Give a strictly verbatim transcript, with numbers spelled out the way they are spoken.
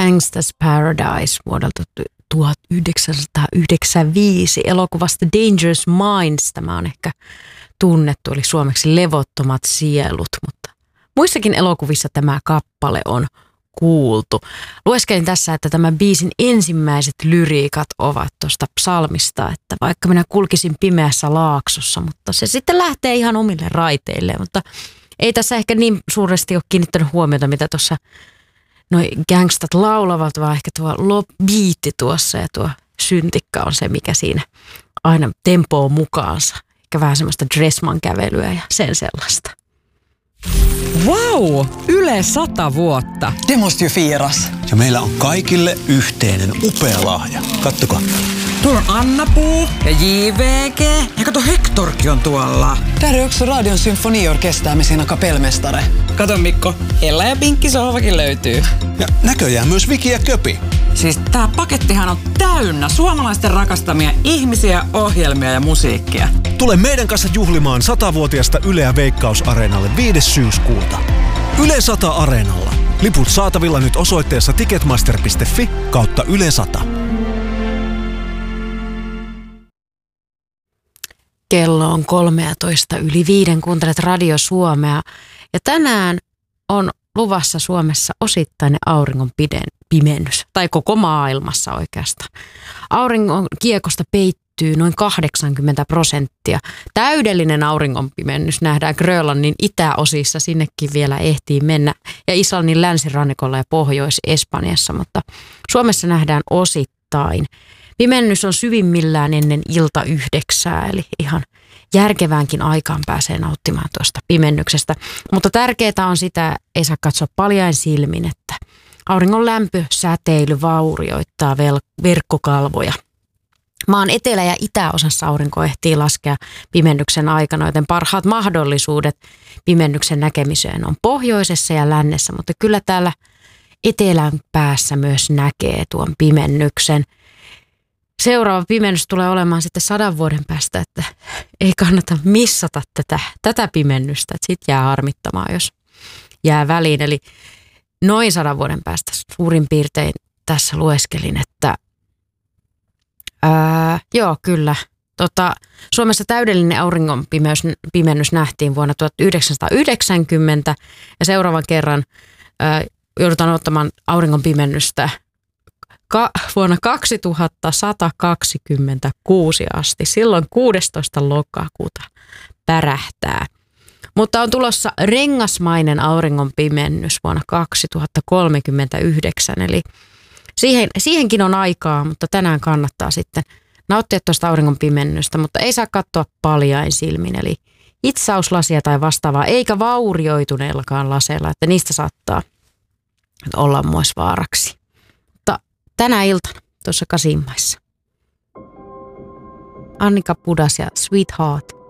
Gangsta's Paradise vuodelta tuhatyhdeksänsataayhdeksänkymmentäviisi elokuvasta Dangerous Minds. Tämä on ehkä tunnettu, eli suomeksi Levottomat sielut, mutta muissakin elokuvissa tämä kappale on kuultu. Lueskelin tässä, että tämän biisin ensimmäiset lyriikat ovat tuosta psalmista, että vaikka minä kulkisin pimeässä laaksossa, mutta se sitten lähtee ihan omille raiteilleen, mutta ei tässä ehkä niin suuresti ole kiinnittänyt huomiota, mitä tuossa noi gangstat laulavat, vaan ehkä tuo biitti tuossa ja tuo syntikka on se, mikä siinä aina tempoo mukaansa. Ehkä vähän semmoista Dressman kävelyä ja sen sellaista. Vau! Yle sata vuotta. Det måste ju firas. Ja meillä on kaikille yhteinen upea lahja. Kattokaa. Tuolla on Anna-Puu ja J V G. Ja kato, Hectorkin on tuolla. Där är också Radion symfoniorkester med sina kapellmästare. Kato Mikko, Ella ja Pinkki sohvakin löytyy. Ja näköjään myös Viki ja Köpi. Siis tää pakettihan on täynnä suomalaisten rakastamia ihmisiä, ohjelmia ja musiikkia. Tule meidän kanssa juhlimaan satavuotiasta Yleä Veikkaus-areenalle viides syyskuuta. Yle sata Areenalla. Liput saatavilla nyt osoitteessa ticketmaster piste fi kautta Yle sata. Kello on kolmetoista yli viiden, kuuntelet Radio Suomea ja tänään on luvassa Suomessa osittainen auringon pimennys, tai koko maailmassa oikeastaan. Auringon kiekosta peittyy noin kahdeksankymmentä prosenttia. Täydellinen auringonpimennys nähdään Grönlannin itäosissa, sinnekin vielä ehtii mennä, ja Islannin länsirannikolla ja Pohjois-Espanjassa, mutta Suomessa nähdään osittain. Pimennys on syvimmillään ennen ilta yhdeksää, eli ihan järkeväänkin aikaan pääsee nauttimaan tuosta pimennyksestä. Mutta tärkeää on sitä, ei saa katsoa paljain silmin, että auringon lämpö, säteily vaurioittaa vel- verkkokalvoja. Maan etelä- ja itäosassa aurinko ehtii laskea pimennyksen aikana, joten parhaat mahdollisuudet pimennyksen näkemiseen on pohjoisessa ja lännessä, mutta kyllä täällä etelän päässä myös näkee tuon pimennyksen. Seuraava pimennys tulee olemaan sitten sadan vuoden päästä, että ei kannata missata tätä, tätä pimennystä, että sitten jää harmittamaan, jos jää väliin. Eli noin sadan vuoden päästä suurin piirtein tässä lueskelin, että ää, joo kyllä, tota, Suomessa täydellinen auringon pimennys nähtiin vuonna tuhatyhdeksänsataayhdeksänkymmentä ja seuraavan kerran ää, joudutaan ottamaan auringon pimennystä Ka- vuonna kaksituhattasakaksikymmentäkuusi asti. Silloin kuudestoista lokakuuta pärähtää. Mutta on tulossa rengasmainen auringon pimennys vuonna kaksituhattakolmekymmentäyhdeksän. Eli siihen, siihenkin on aikaa, mutta tänään kannattaa sitten nauttia tuosta auringon pimennystä, mutta ei saa katsoa paljain silmin. Eli hitsauslasia tai vastaavaa, eikä vaurioituneellakaan laseilla, että niistä saattaa olla myös vaaraksi. Tänä iltana tuossa Kasimmaissa. Annika Pudas ja Sweetheart.